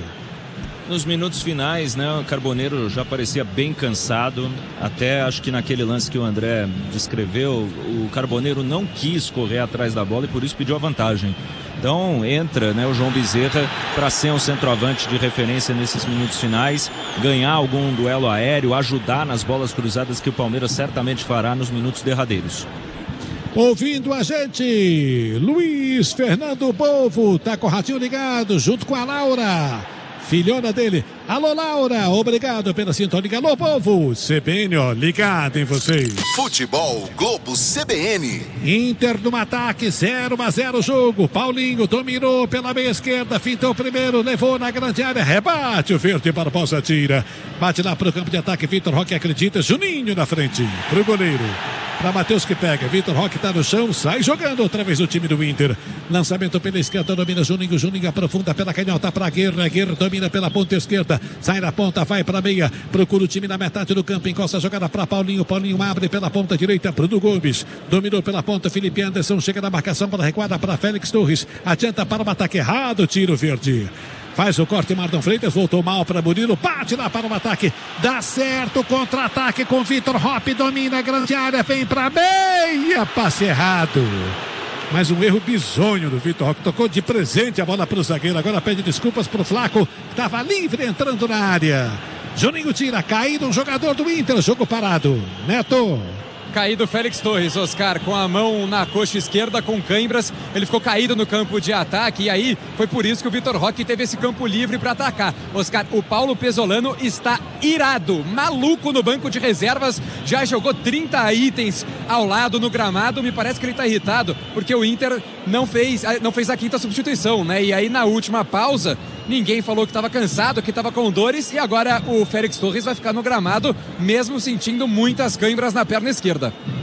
Nos minutos finais, né, o Carboneiro já parecia bem cansado, até acho que naquele lance que o André descreveu, o Carboneiro não quis correr atrás da bola e por isso pediu a vantagem. Então entra, né, o João Bezerra para ser um centroavante de referência nesses minutos finais, ganhar algum duelo aéreo, ajudar nas bolas cruzadas que o Palmeiras certamente fará nos minutos derradeiros. Ouvindo a gente, Luiz Fernando Polvo, tá com o ratinho ligado, junto com a Laura, filhona dele. Alô, Laura, obrigado pela sintonia. Alô, povo, CBN, ó, ligado em vocês. Futebol Globo CBN. Inter no ataque, 0-0 o jogo. Paulinho dominou pela meia esquerda, fintou primeiro, levou na grande área, rebate o Verde para Barbosa, tira. Bate lá pro campo de ataque, Vitor Roque acredita, Juninho na frente, pro goleiro. Para Matheus que pega, Vitor Roque tá no chão, sai jogando outra vez o time do Inter. Lançamento pela esquerda, domina Juninho aprofunda pela canhota para Guerra domina pela ponta esquerda, sai na ponta, vai para meia, procura o time na metade do campo, encosta a jogada para Paulinho abre pela ponta direita, Bruno Gomes, dominou pela ponta, Felipe Anderson, chega na marcação para recuada para Félix Torres, adianta para o ataque errado, tiro Verde. Faz o corte, Marlon Freitas, voltou mal para Murilo, bate lá para o ataque, dá certo, contra-ataque com Vitor Roque, domina a grande área, vem para meia, passe errado. Mais um erro bizonho do Vitor Roque, tocou de presente a bola para o zagueiro, agora pede desculpas para o Flaco, estava livre entrando na área. Juninho tira, caído um jogador do Inter, jogo parado. Neto. Caído Félix Torres, Oscar, com a mão na coxa esquerda, com cãibras, ele ficou caído no campo de ataque e aí foi por isso que o Vitor Roque teve esse campo livre para atacar. Oscar, o Paulo Pesolano está irado, maluco no banco de reservas, já jogou 30 itens ao lado no gramado, me parece que ele está irritado, porque o Inter não fez a quinta substituição, né? E aí na última pausa, ninguém falou que estava cansado, que estava com dores e agora o Félix Torres vai ficar no gramado, mesmo sentindo muitas câimbras na perna esquerda.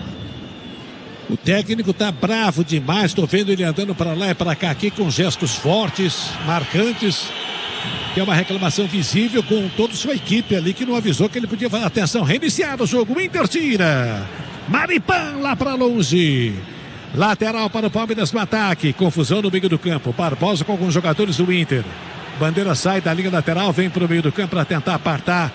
O técnico tá bravo demais, tô vendo ele andando para lá e para cá aqui com gestos fortes, marcantes, que é uma reclamação visível com toda a sua equipe ali que não avisou que ele podia fazer. Atenção, reiniciar o jogo, o Inter tira, Maripan lá para longe, lateral para o Palmeiras no ataque, confusão no meio do campo, Barbosa com alguns jogadores do Inter, Bandeira sai da linha lateral, vem para o meio do campo para tentar apartar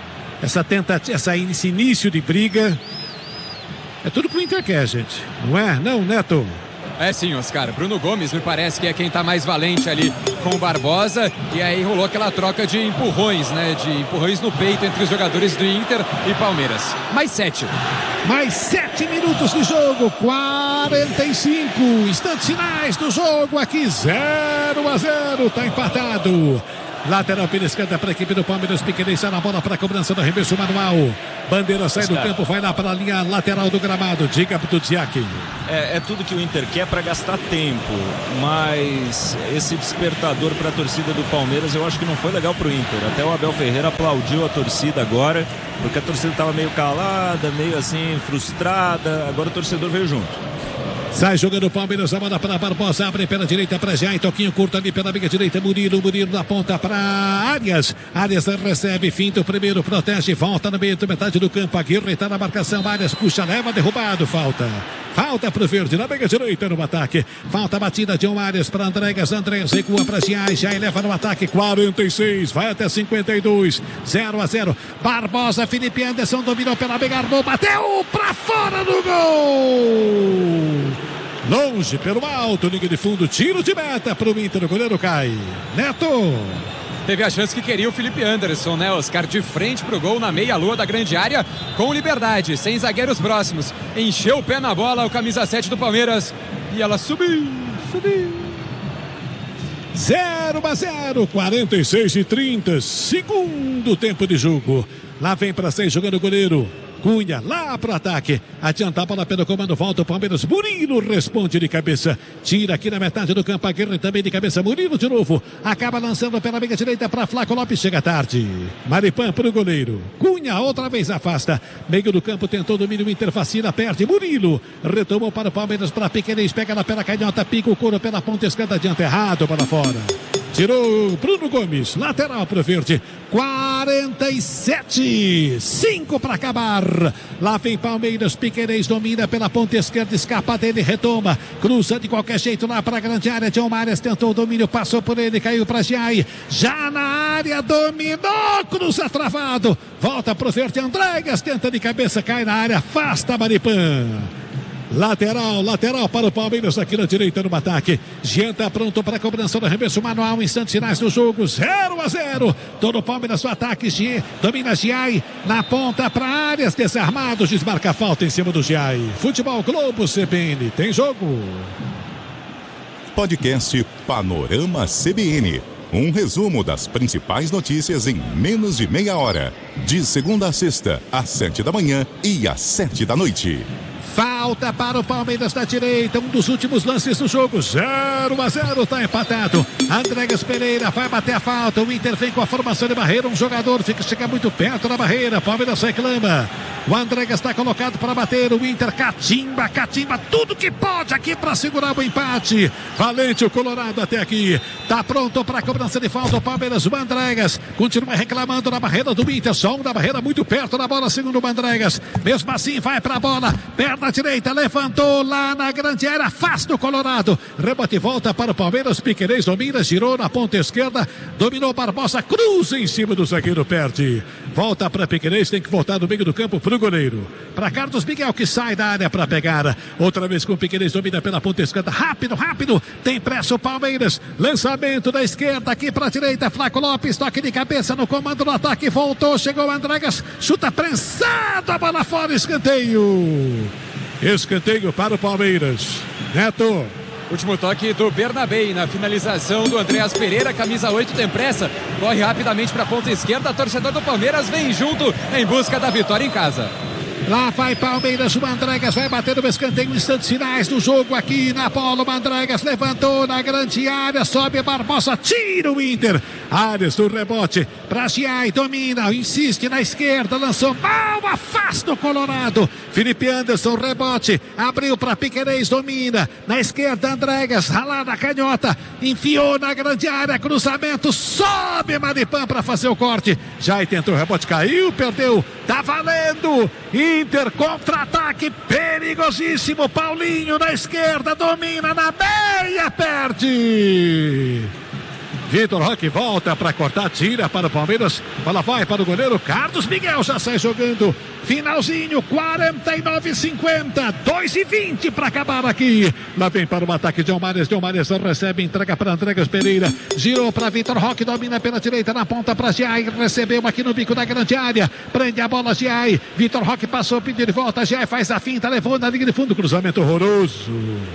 esse início de briga. É tudo que o Inter quer, gente, não é? Não, Neto? É sim, Oscar. Bruno Gomes me parece que é quem tá mais valente ali com o Barbosa. E aí rolou aquela troca de empurrões, né? De empurrões no peito entre os jogadores do Inter e Palmeiras. Mais 7. Mais 7 minutos de jogo. 45 instantes finais do jogo. Aqui 0-0. Tá empatado. Lateral pela esquerda para a equipe do Palmeiras. Piquerez está na bola para a cobrança do arremesso manual. Bandeira sai do campo, vai lá para a linha lateral do gramado. Diga para o Dudziak. É tudo que o Inter quer para gastar tempo, mas esse despertador para a torcida do Palmeiras eu acho que não foi legal para o Inter. Até o Abel Ferreira aplaudiu a torcida agora, porque a torcida estava meio calada, meio assim, frustrada. Agora o torcedor veio junto. Sai jogando o Palmeiras, a bola para Barbosa, abre pela direita para Jair, toquinho curto ali pela meia direita, Murilo na ponta para Arias recebe, finta o primeiro, protege, volta no meio, metade do campo, Aguirre está na marcação, Arias puxa, leva, derrubado, falta para o Verde, na meia direita no ataque, falta a batida de Arias para Andreas recua para Jair leva no ataque, 46, vai até 52, 0-0, Barbosa, Felipe Anderson dominou pela meia, armou, bateu para fora do gol! Longe pelo alto, linha de fundo, tiro de meta para o Inter, o goleiro cai. Neto. Teve a chance que queria o Felipe Anderson, né, Oscar? De frente pro gol na meia-lua da grande área, com liberdade, sem zagueiros próximos. Encheu o pé na bola, o camisa 7 do Palmeiras. E ela subiu. 0-0, 46-30, segundo tempo de jogo. Lá vem para 6 jogando o goleiro. Cunha, lá para o ataque, adianta a bola pelo comando, volta o Palmeiras, Murilo responde de cabeça, tira aqui na metade do campo, Aguirre também de cabeça, Murilo de novo, acaba lançando pela meia direita para Flaco Lopes, chega tarde, Maripan para o goleiro, Cunha outra vez afasta, meio do campo tentou domínio, Inter vacila, perde, Murilo, retomou para o Palmeiras, para Piquerez, pega na pela canhota, pica o couro pela ponta esquerda, adianta errado para fora. Tirou Bruno Gomes, lateral para o Verde, 47, 5 para acabar. Lá vem Palmeiras, Piquerez domina pela ponta esquerda, escapa dele, retoma, cruza de qualquer jeito lá para a grande área. John Marias tentou o domínio, passou por ele, caiu para Giai, já na área, dominou, cruza travado, volta para o Verde, Andreas tenta de cabeça, cai na área, afasta Maripan. Lateral para o Palmeiras aqui na direita no ataque. Jean está pronto para a cobrança do arremesso manual. Instantes finais do jogo, 0-0. Todo o Palmeiras no ataque. Domina Giai na ponta para Arias. Desarmado, desmarca a falta em cima do Giai. Futebol Globo CBN. Tem jogo. Podcast Panorama CBN. Um resumo das principais notícias em menos de meia hora. De segunda a sexta, às 7 da manhã e às 7 da noite. Falta para o Palmeiras da direita, um dos últimos lances do jogo, 0-0, está empatado. Andreas Pereira vai bater a falta, o Inter vem com a formação de barreira, um jogador chega muito perto da barreira, Palmeiras reclama. O Andreas está colocado para bater, o Inter catimba tudo que pode aqui para segurar o empate. Valente o Colorado até aqui, está pronto para a cobrança de falta o Palmeiras, o Andreas continua reclamando na barreira do Inter, só um da barreira muito perto da bola, segundo o Andreas, mesmo assim vai para a bola, perna direita, levantou lá na grande área, afasta o Colorado, rebote e volta para o Palmeiras, Piquerez domina, girou na ponta esquerda, dominou Barbosa, cruza em cima do zagueiro, perde, volta para Piquerez, tem que voltar no meio do campo pro goleiro, para Carlos Miguel que sai da área para pegar, outra vez com o Piquerez, domina pela ponta esquerda, rápido, tem pressa o Palmeiras, lançamento da esquerda aqui para a direita, Flaco Lopes, toque de cabeça no comando do ataque, voltou, chegou o Andreas, chuta prensado, a bola fora, escanteio para o Palmeiras. Neto. Último toque do Bernabei na finalização do Andreas Pereira, camisa 8 tem pressa, corre rapidamente para a ponta esquerda, torcedor do Palmeiras vem junto em busca da vitória em casa. Lá vai Palmeiras, o Andreas vai bater no escanteio, instantes finais do jogo aqui na bola, o Andreas levantou na grande área, sobe Barbosa, tira o Inter, Arias do rebote, para Giai, domina, insiste na esquerda, lançou mal, afasta o Colorado, Felipe Anderson, rebote, abriu para Piquerez, domina, na esquerda Andreas, ralada a canhota, enfiou na grande área, cruzamento, sobe Maripan para fazer o corte, Giai tentou o rebote, caiu, perdeu, tá valendo, Inter contra-ataque perigosíssimo, Paulinho na esquerda, domina na meia, perde. Vitor Roque volta para cortar, tira para o Palmeiras. Bola vai para o goleiro Carlos Miguel, já sai jogando. Finalzinho, 49:50, 2:20 para acabar aqui. Lá vem para o ataque de Almares. Recebe, entrega para Andregas Pereira. Girou para Vitor Roque, domina pela direita, na ponta para Giai. Recebeu aqui no bico da grande área. Prende a bola, Giai. Vitor Roque passou, pediu de volta. Giai faz a finta, levou na linha de fundo. Cruzamento horroroso.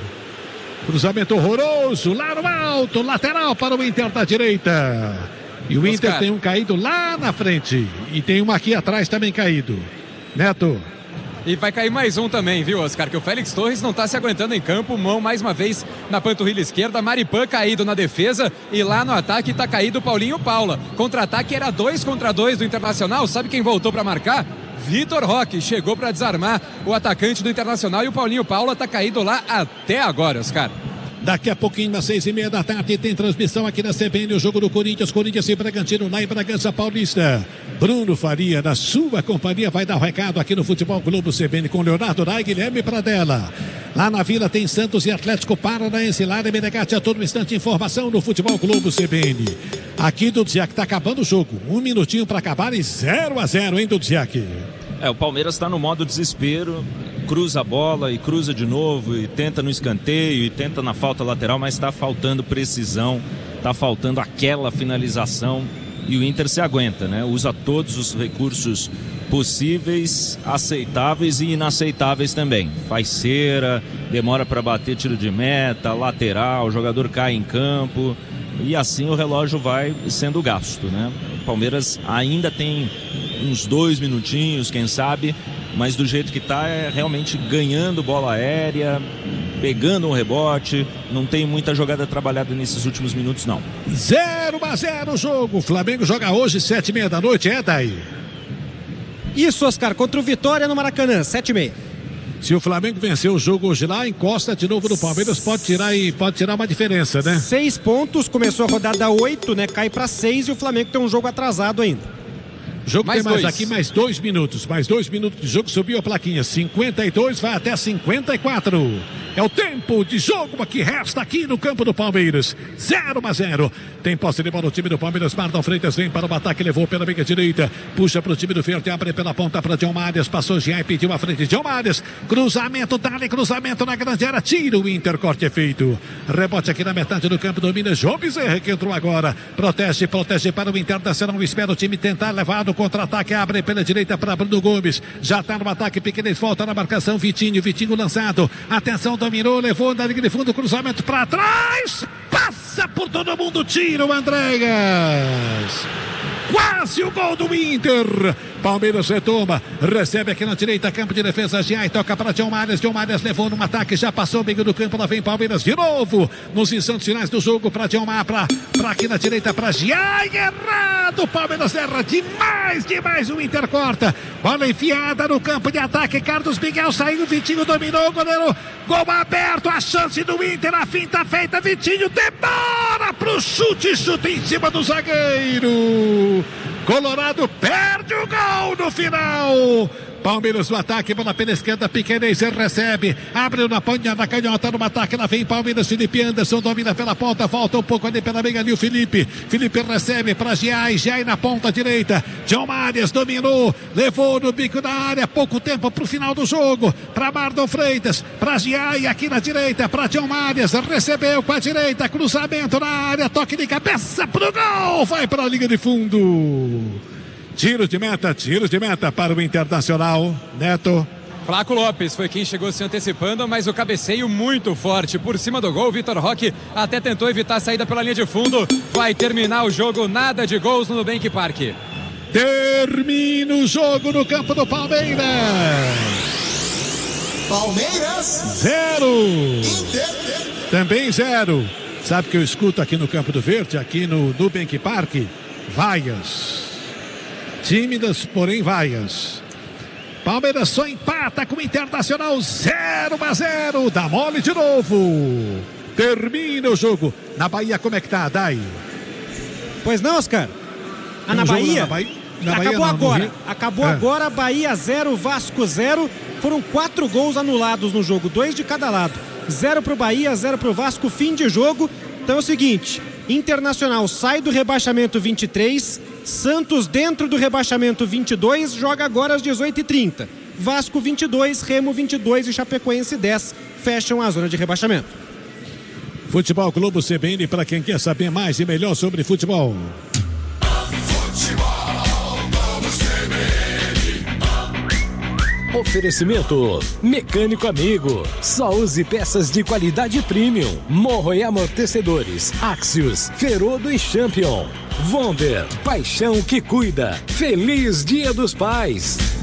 Lá no alto, lateral para o Inter da direita. E o Inter tem um caído lá na frente. E tem um aqui atrás também caído. Neto. E vai cair mais um também, viu, Oscar? Que o Félix Torres não está se aguentando em campo. Mão mais uma vez na panturrilha esquerda. Maripan caído na defesa. E lá no ataque está caído o Paulinho Paula. Contra-ataque era 2 contra 2 do Internacional. Sabe quem voltou para marcar? Vitor Roque. Chegou para desarmar o atacante do Internacional. E o Paulinho Paula está caído lá até agora, Oscar. Daqui a pouquinho, às 6:30 da tarde, tem transmissão aqui na CBN, o jogo do Corinthians e Bragantino, lá em Bragança Paulista. Bruno Faria, na sua companhia, vai dar o recado aqui no Futebol Globo CBN com Leonardo Rai, Guilherme Pradella. Lá na Vila tem Santos e Atlético Paranaense, lá na Menegatti, a todo instante, informação no Futebol Globo CBN. Aqui do Dziak, tá acabando o jogo, 1 minutinho para acabar e 0-0, hein, do Dziak? O Palmeiras está no modo desespero, cruza a bola e cruza de novo e tenta no escanteio e tenta na falta lateral, mas está faltando precisão, está faltando aquela finalização e o Inter se aguenta, né? Usa todos os recursos possíveis, aceitáveis e inaceitáveis também. Faz cera, demora para bater tiro de meta, lateral, o jogador cai em campo e assim o relógio vai sendo gasto, né? O Palmeiras ainda tem uns 2 minutinhos, quem sabe, mas do jeito que está é realmente ganhando bola aérea, pegando um rebote, não tem muita jogada trabalhada nesses últimos minutos não. 0-0 o jogo, o Flamengo joga hoje 7:30 da noite, daí? Isso, Oscar, contra o Vitória no Maracanã, 7:30. Se o Flamengo vencer o jogo hoje lá, encosta de novo no Palmeiras, pode tirar uma diferença, né? 6 pontos, começou a rodada 8, né? Cai para 6 e o Flamengo tem um jogo atrasado ainda. O jogo tem mais aqui mais 2 minutos. Mais 2 minutos de jogo, subiu a plaquinha. 52 vai até 54. É o tempo de jogo que resta aqui no campo do Palmeiras. 0-0. Tem posse de bola o time do Palmeiras. Marlon Freitas vem para o ataque, levou pela meia direita. Puxa para o time do Verde, abre pela ponta para John Marias. Passou Jean, pediu a frente. John Marias. Cruzamento, dá-lhe cruzamento na grande área. Tira o Inter, corte é feito. Rebote aqui na metade do campo, domina João Bezerra que entrou agora. Protege para o Internacional. Espera o time tentar levar no contra-ataque. Abre pela direita para Bruno Gomes. Já está no ataque. Piqueires volta na marcação. Vitinho lançado. Atenção, dominou, levou na linha de fundo, cruzamento para trás, passa por todo mundo, tira o Andregas. Quase o gol do Inter. Palmeiras retoma, recebe aqui na direita, campo de defesa, Giai, toca para John Marias levou no ataque, já passou o meio do campo, lá vem Palmeiras de novo, nos instantes finais do jogo, para John Marias, para aqui na direita, para Giai, errado, Palmeiras erra demais, o Inter corta, bola enfiada no campo de ataque, Carlos Miguel saiu, Vitinho dominou, o goleiro, gol aberto, a chance do Inter, a finta feita, Vitinho demora pro chute em cima do zagueiro. Colorado perde o gol no final. Palmeiras no ataque, bola pela esquerda, Piqueires recebe, abre na ponta, na canhota no ataque, lá vem Palmeiras, Felipe Anderson domina pela ponta, volta um pouco ali pela meia ali o Felipe recebe para Giai na ponta direita, John Marias dominou, levou no bico da área, pouco tempo pro final do jogo, para Marlon Freitas, para Giai aqui na direita, para John Marias, recebeu com a direita, cruzamento na área, toque de cabeça pro gol, vai para a linha de fundo. Tiros de meta para o Internacional. Neto. Flaco Lopes foi quem chegou se antecipando, mas o cabeceio muito forte por cima do gol. Vitor Roque até tentou evitar a saída pela linha de fundo. Vai terminar o jogo, nada de gols no Nubank Park. Termina o jogo no campo do Palmeiras. Palmeiras 0. Inter também 0. Sabe que eu escuto aqui no Campo do Verde, aqui no Nubank Park? Vaias. Tímidas, porém vaias. Palmeiras só empata com o Internacional 0-0. Dá mole de novo. Termina o jogo. Na Bahia, como é que tá, Dai? Pois não, Oscar. Na Bahia? Acabou agora. Acabou agora. Bahia 0, Vasco 0. Foram 4 gols anulados no jogo. 2 de cada lado. 0 pro Bahia, 0 pro Vasco. Fim de jogo. Então é o seguinte. Internacional sai do rebaixamento 23, Santos dentro do rebaixamento 22, joga agora às 18h30. Vasco 22, Remo 22 e Chapecoense 10 fecham a zona de rebaixamento. Futebol Globo CBN para quem quer saber mais e melhor sobre futebol. Oferecimento Mecânico Amigo. Só use peças de qualidade premium. Morro e amortecedores. Axios, Ferodo e Champion. Vonder, paixão que cuida. Feliz Dia dos Pais.